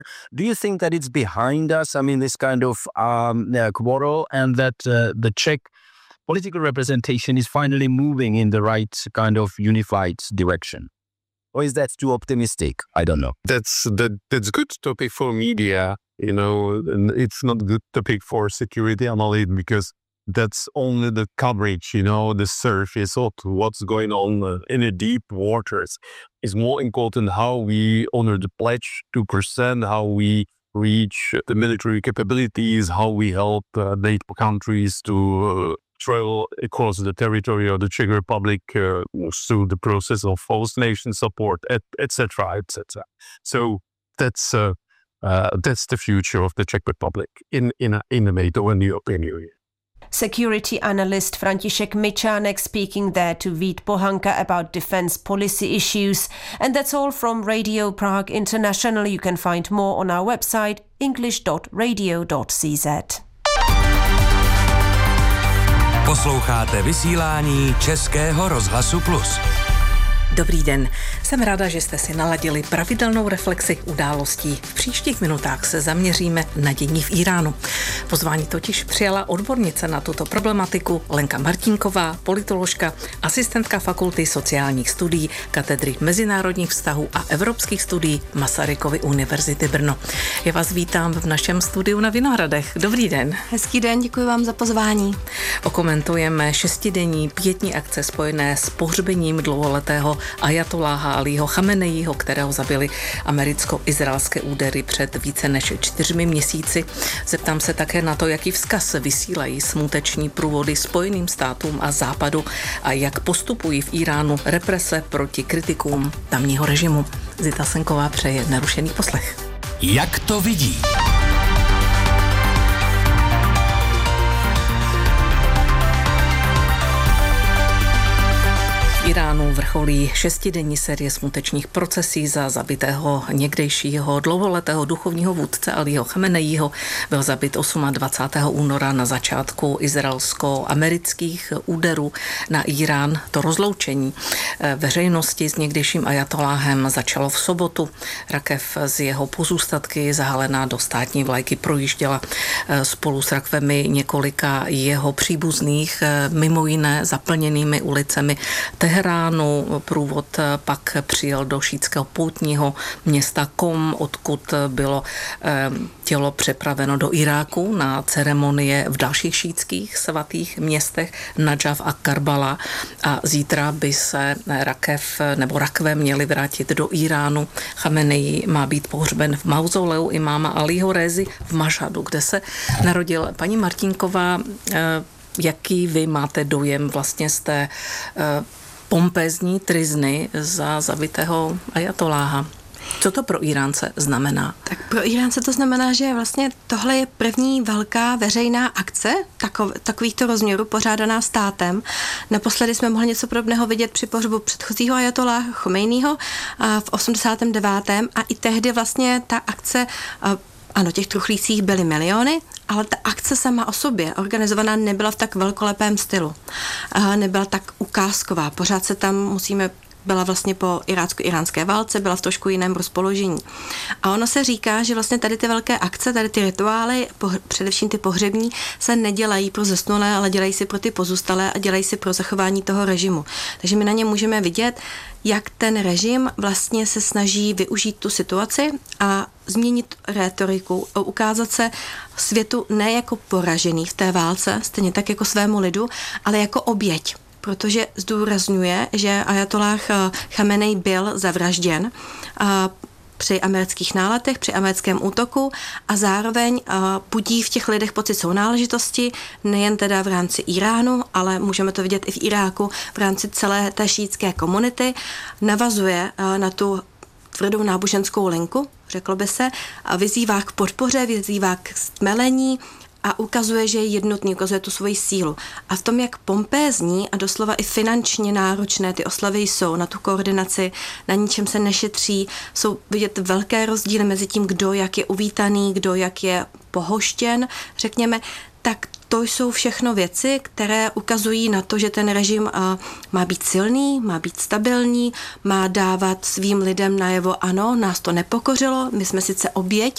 Do you think that it's behind us? I mean, this kind of quarrel, and that the Czech political representation is finally moving in the right kind of unified direction? Or is that too optimistic? I don't know. That's good topic for media, and it's not good topic for security analysts because that's only the coverage, the surface of what's going on in the deep waters. It's more important how we honor the pledge 2%, how we reach the military capabilities, how we help NATO countries to travel across the territory of the Czech Republic through the process of host nation support, etc., etc. So that's the future of the Czech Republic in the NATO and the European Union. Security analyst František Mičánek speaking there to Vít Pohanka about defense policy issues. And that's all from Radio Prague International. You can find more on our website english.radio.cz. Posloucháte vysílání Českého rozhlasu Plus. Dobrý den, jsem ráda, že jste si naladili pravidelnou reflexi událostí. V příštích minutách se zaměříme na dění v Íránu. Pozvání totiž přijala odbornice na tuto problematiku Lenka Martinková, politoložka, asistentka Fakulty sociálních studií, katedry mezinárodních vztahů a evropských studií Masarykovy univerzity Brno. Já vás vítám v našem studiu na Vinohradech. Dobrý den. Hezký den, děkuji vám za pozvání. Okomentujeme 6denní pietní akce spojené s pohřbením dlouholetého ajatoláha Alího Chameneího, kterého zabili americko-izraelské údery před více než 4 měsíci. Zeptám se také na to, jaký vzkaz vysílají smuteční průvody Spojeným státům a Západu a jak postupují v Íránu represe proti kritikům tamního režimu. Zita Senková přeje nerušený poslech. Jak to vidí? Iránu vrcholí 6denní série smutečných procesí za zabitého někdejšího dlouholetého duchovního vůdce Alího Chameneího. Byl zabit 28. února na začátku izraelsko-amerických úderů na Irán. To rozloučení veřejnosti s někdejším ajatoláhem začalo v sobotu. Rakev z jeho pozůstatky zahalená do státní vlajky projížděla spolu s rakvemi několika jeho příbuzných, mimo jiné zaplněnými ulicemi Teheránu. Průvod pak přijel do šítského poutního města Kom, odkud bylo tělo přepraveno do Iráku na ceremonie v dalších šítských svatých městech Nadžaf a Karbala a zítra by se rakve měly vrátit do Iránu. Chameneí má být pohřben v mauzoleu imáma Alího Rézy v Mašhadu, kde se narodil. Paní Martinková, jaký vy máte dojem vlastně z té pompézní tryzny za zabitého ajatoláha? Co to pro Iránce znamená? Tak pro Iránce to znamená, že vlastně tohle je první velká veřejná akce takovýchto rozměrů pořádaná státem. Naposledy jsme mohli něco podobného vidět při pohřbu předchozího ajatoláha Chomejního v 89. a i tehdy vlastně ta akce, ano, těch truchlících byly miliony, ale ta akce sama o sobě organizovaná nebyla v tak velkolepém stylu. Nebyla tak ukázková. Pořád se tam byla vlastně po irácko-iránské válce, byla v trošku jiném rozpoložení. A ono se říká, že vlastně tady ty velké akce, tady ty rituály, především ty pohřební, se nedělají pro zesnulé, ale dělají si pro ty pozůstalé a dělají si pro zachování toho režimu. Takže my na ně můžeme vidět, jak ten režim vlastně se snaží využít tu situaci a změnit rétoriku, ukázat se světu ne jako poražený v té válce, stejně tak jako svému lidu, ale jako oběť. Protože zdůrazňuje, že ajatolláh Chamenej byl zavražděn při amerických náletech, při americkém útoku a zároveň budí v těch lidech pocit sounáležitosti, nejen teda v rámci Iránu, ale můžeme to vidět i v Iráku, v rámci celé té šíitské komunity, navazuje na tu tvrdou náboženskou linku, řeklo by se, a vyzývá k podpoře, vyzývá k stmelení a ukazuje, že je jednotný, ukazuje tu svoji sílu. A v tom, jak pompézní a doslova i finančně náročné ty oslavy jsou, na tu koordinaci, na ničem se nešetří, jsou vidět velké rozdíly mezi tím, kdo jak je uvítaný, kdo jak je pohoštěn, řekněme, tak to jsou všechno věci, které ukazují na to, že ten režim má být silný, má být stabilní, má dávat svým lidem najevo, ano, nás to nepokořilo, my jsme sice oběť